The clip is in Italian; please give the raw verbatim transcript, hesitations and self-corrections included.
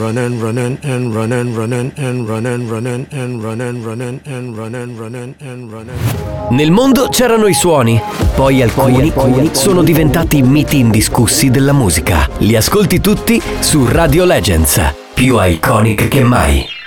Running, running and running, running and running, running and running, running and running, running and running. Nel mondo c'erano i suoni, poi alcuni, poi alcuni sono diventati miti indiscussi della musica. Li ascolti tutti su Radio Legends, più iconic che mai.